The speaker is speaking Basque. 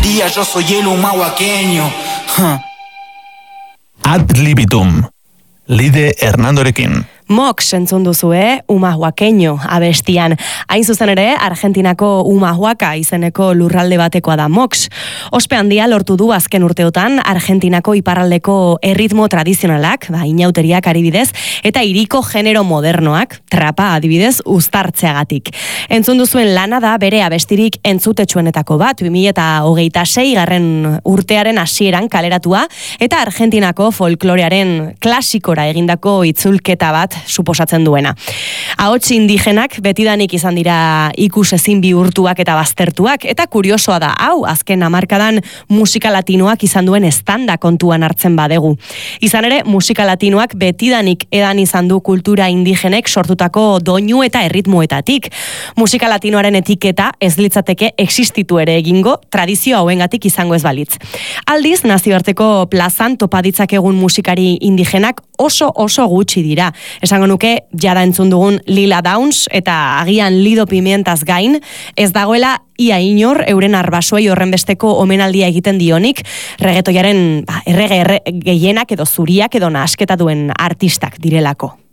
día, yo soy el humahuaqueño. Ad libitum, Lide Hernandorekin. Mox entzun duzue, Humahuaqueño abestian. Hain zuzen ere, Argentinako Humahuaca izeneko lurralde batekoa da Mox. Ospe handia lortu du azken urteotan Argentinako iparraldeko erritmo tradizionalak, inauteriak adibidez, eta hiriko genero modernoak, trapa adibidez, uztartzeagatik. Entzun duzuen lana da bere abestirik entzutetsuenetako bat, 2026 urtearen hasieran kaleratua, eta Argentinako folklorearen klasikora egindako itzulketa bat suposatzen duena. Ahots indigenak betidanik izan dira ikusezin bihurtuak eta baztertuak, eta kuriosoa da, hau, azken hamarkadan musika latinoak izan duen estanda kontuan hartzen badegu. Izan ere, musika latinoak betidanik edan izan du kultura indigenek sortutako doinu eta erritmoetatik. Musika latinoaren etiketa ez litzateke existitu ere egingo, tradizio hauengatik izango ez balitz. Aldiz, nazioarteko plazan topaditzak egun musikari indigenak oso gutxi dira. Esango nuke, jada entzun dugun Lila Downs eta agian Lido Pimientaz gain, ez dagoela ia inor euren arbasoei horrenbesteko omenaldia egiten dionik, reggaetoiaren errege gehienak edo zuriak edo nahasketa duen artistak direlako.